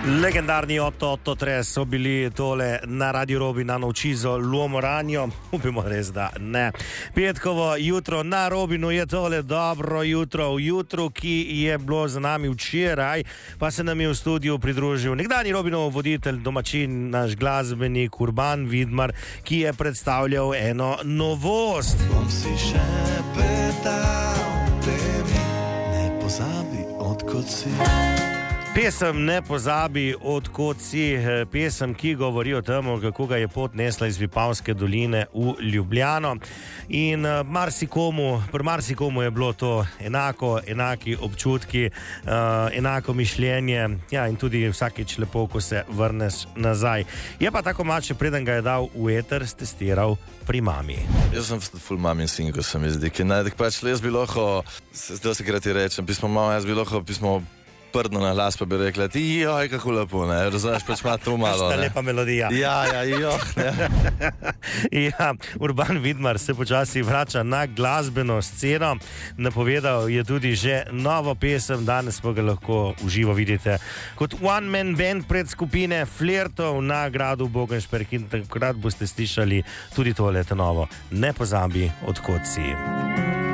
Legendarni Otto Tres so bili tole na Radio Robi na Ucciso l'uomo ragno, upimo res da ne. Petkovo jutro na Robinu je tole dobro jutro, v jutru, ki je bilo za nami včeraj, pa se nam je v studiu pridružil nekdanji Robinov voditelj, domačin, naš glasbenik Urban Vidmar, ki je predstavljal eno novost. Bom si še petal, baby, ne pozabi, odkot si. Pesem Ne pozabi, odkot si, pesem, ki govori o tem, kako ga je pot nesla iz Vipavske doline v Ljubljano. In pri marsikomu je bilo to enaki občutki, enako mišljenje, ja, in tudi vsakič lepo, ko se vrneš nazaj. Je pa tako mače, preden ga je dal v eter, stestiral pri mami. Jaz sem ful mamin sin, ko se mi zdi, ki najdek pač jaz bi lahko, zdaj se krati rečem, pismo mama, jaz bi lahko pismo prdno na glas, pa bi rekla, ti joj, kako lepo, ne, razumeš, pač ima to malo, ne. Lepa melodija. Ja, ne. Ja, Urban Vidmar se počasi vrača na glasbeno sceno, napovedal je tudi že novo pesem, danes pa ga lahko uživo vidite kot one man band pred skupine Flirtov na gradu Bogenšperk in takrat boste slišali tudi tole novo. Ne pozabi, odkot si.